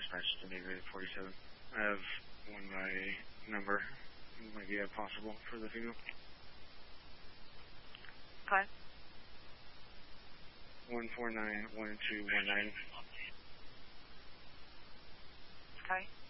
dispatch to Navy 47. I have one by number. It might be possible for the female. Okay. 1491219. Okay.